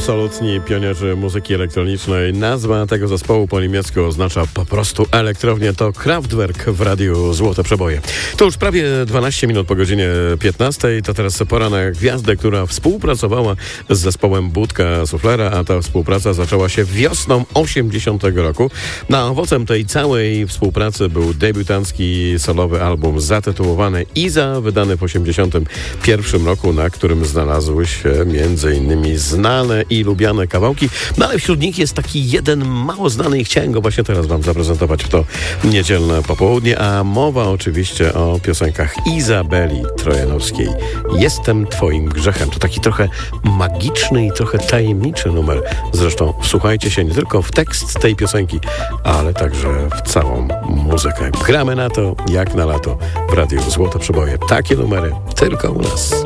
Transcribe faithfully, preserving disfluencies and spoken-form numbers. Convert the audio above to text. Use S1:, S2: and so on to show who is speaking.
S1: absolutni pionierzy muzyki elektronicznej. Nazwa tego zespołu po niemiecku oznacza po prostu elektrownię. To Kraftwerk w radiu Złote Przeboje. To już prawie dwanaście minut po godzinie piętnastej. To teraz pora na gwiazdę, która współpracowała z zespołem Budka Suflera, a ta współpraca zaczęła się wiosną osiemdziesiątego roku. Na owocem tej całej współpracy był debiutancki solowy album zatytułowany Iza, wydany w osiemdziesiątym pierwszym roku, na którym znalazły się między innymi znane i lubiane kawałki, no ale wśród nich jest taki jeden mało znany i chciałem go właśnie teraz wam zaprezentować w to niedzielne popołudnie, a mowa oczywiście o piosenkach Izabeli Trojanowskiej. Jestem twoim grzechem. To taki trochę magiczny i trochę tajemniczy numer. Zresztą wsłuchajcie się nie tylko w tekst tej piosenki, ale także w całą muzykę. Gramy na to jak na lato w radiu Złote Przeboje. Takie numery tylko u nas.